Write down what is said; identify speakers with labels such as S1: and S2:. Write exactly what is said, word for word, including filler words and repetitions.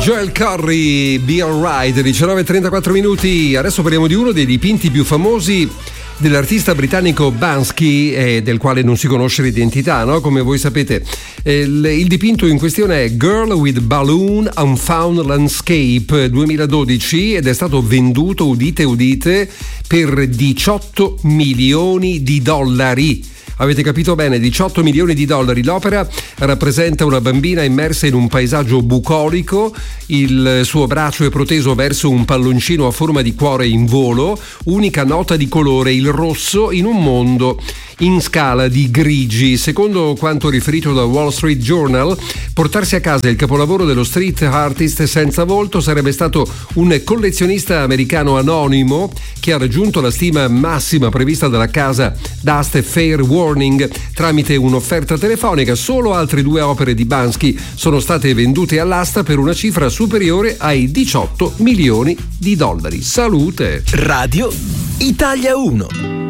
S1: Joel Corry, Be Alright, diciannove e trentaquattro minuti. Adesso parliamo di uno dei dipinti più famosi dell'artista britannico Banksy, eh, del quale non si conosce l'identità, no? Come voi sapete. Eh, il, il dipinto in questione è Girl with Balloon Unfound Landscape duemiladodici ed è stato venduto, udite udite, per diciotto milioni di dollari. Avete capito bene, diciotto milioni di dollari. L'opera rappresenta una bambina immersa in un paesaggio bucolico, il suo braccio è proteso verso un palloncino a forma di cuore in volo, unica nota di colore il rosso in un mondo in scala di grigi. Secondo quanto riferito da Wall Street Journal, portarsi a casa il capolavoro dello street artist senza volto sarebbe stato un collezionista americano anonimo che ha raggiunto la stima massima prevista dalla casa Dust Fair Warning tramite un'offerta telefonica. Solo altre due opere di Banksy sono state vendute all'asta per una cifra superiore ai diciotto milioni di dollari. Salute!
S2: Radio Italia uno.